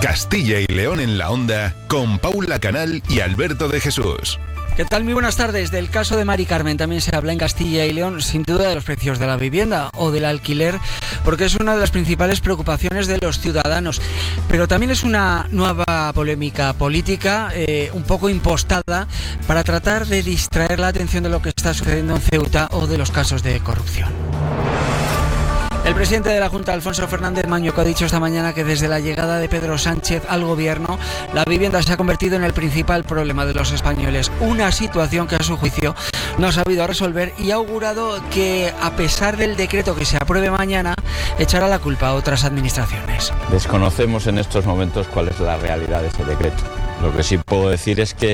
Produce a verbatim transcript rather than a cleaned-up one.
Castilla y León en la Onda, con Paula Canal y Alberto de Jesús. ¿Qué tal? Muy buenas tardes. Del caso de Mari Carmen también se habla en Castilla y León, sin duda, de los precios de la vivienda o del alquiler, porque es una de las principales preocupaciones de los ciudadanos. Pero también es una nueva polémica política, eh, un poco impostada, para tratar de distraer la atención de lo que está sucediendo en Ceuta o de los casos de corrupción. El presidente de la Junta, Alfonso Fernández Mañueco, ha dicho esta mañana que desde la llegada de Pedro Sánchez al gobierno, la vivienda se ha convertido en el principal problema de los españoles. Una situación que, a su juicio, no ha sabido resolver, y ha augurado que, a pesar del decreto que se apruebe mañana, echará la culpa a otras administraciones. Desconocemos en estos momentos cuál es la realidad de ese decreto. Lo que sí puedo decir es que